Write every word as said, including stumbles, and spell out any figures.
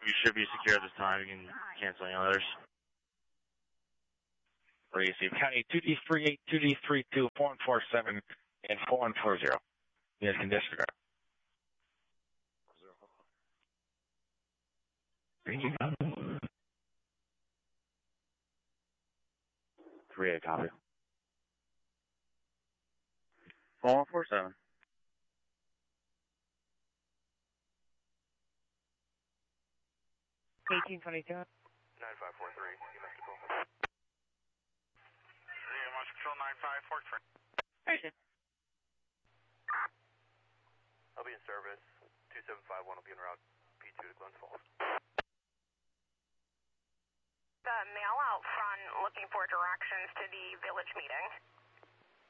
You should be secure this time. You can cancel any others. Receive County two D three eight, two D three two, four one four seven, and four one four zero. You guys can disregard. three eight, copy. four one four seven. eighteen twenty-two. nine five four three, E M S control. E M S control nine five four three. Hey, I'll be in service. two seven five one will be en route P two to Glens Falls. The mail out front looking for directions to the village meeting.